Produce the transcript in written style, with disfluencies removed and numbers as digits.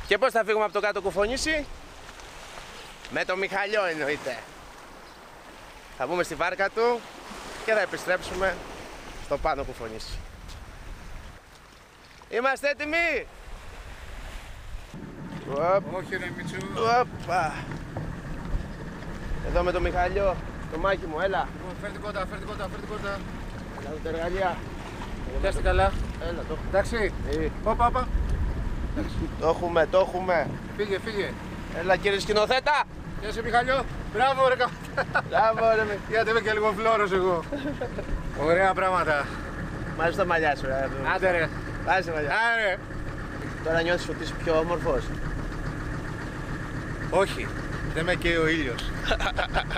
Και πώς θα φύγουμε από το κάτω Κουφονήσι? Με το Μιχαλιό εννοείται. Θα μπούμε στη βάρκα του και θα επιστρέψουμε στο πάνω Κουφονήσι. Είμαστε έτοιμοι! Όχι ρε Μιτσού. Οπα. Εδώ με το Μιχαλιό, το μάκι μου, έλα. Φέρ την κότα, φέρ την κότα, φέρ την κότα. Έλα τα εργαλεία. Πιάστε καλά. Έλα το. Εντάξει. Ε, Όπα, όπα. Το έχουμε, το έχουμε. Φύγε, φύγε. Έλα κύριε σκηνοθέτα. Γεια σου Μιχαλιό. Μπράβο ρε Μπράβο ρε με. γιατί είμαι και λίγο φλόρος εγώ. Ωραία πράγματα. Μ' αρέσει τα μαλλιά σου ρε. Άντε ρε. Άρεσε τα μαλλιά. Άρε. Τώρα νιώθεις ότι είσαι πιο όμορφος? Όχι. Δεν με καίει ο ήλιος.